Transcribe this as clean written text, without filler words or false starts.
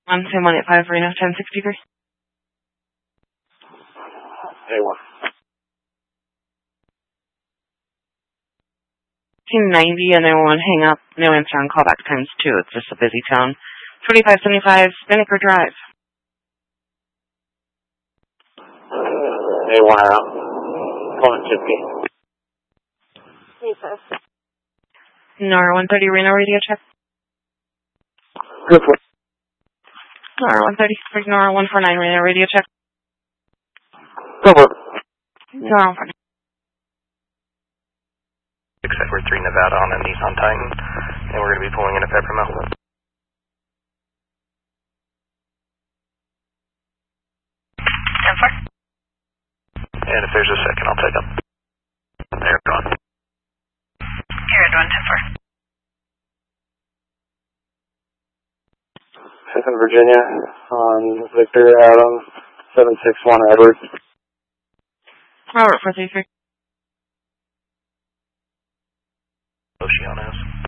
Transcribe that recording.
12185 Reno 1063. A1. 1890 and then one hang up. No answer on callback times 2. It's just a busy tone. 2575 Spinnaker Drive. A1 out. Calling Chipkey. NOR 130 Reno radio check. Good for NOR 130 NOR 149 Reno radio check. Go for NOR 149. Edward 3 Nevada on a Nissan Titan, and we're going to be pulling in a Peppermill. And if there's a second, I'll take up. They're gone. Here at 110-4. 5th and Virginia on Victor Adam 761 Edward. Robert 433. Oceanos.